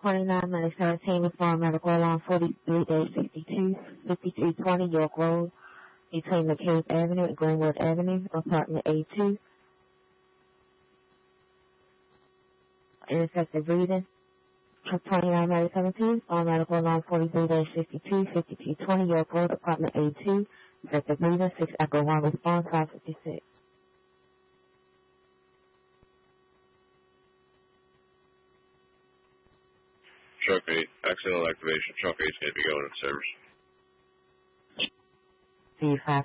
29-17, Farm Medical Alarm 43-62, 5320 York Road, between McCabe Avenue and Greenwood Avenue, apartment A2. Ineffective reading. 29-17, Farm Medical Alarm 43-62, 5220 York Road, apartment A2. Effective reading, 6 Echo 1 response, 556. Truck 8, accidental activation. Truck 8 is going to be going in service. C5.